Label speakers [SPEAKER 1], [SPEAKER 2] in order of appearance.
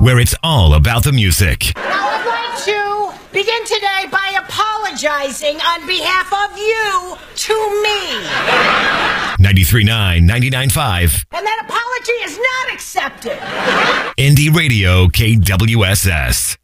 [SPEAKER 1] where it's all about the music.
[SPEAKER 2] Now I'd like to begin today by apologizing on behalf of you to me.
[SPEAKER 1] 93.9, 99.5.
[SPEAKER 2] And that apology is not accepted.
[SPEAKER 1] Indie Radio KWSS.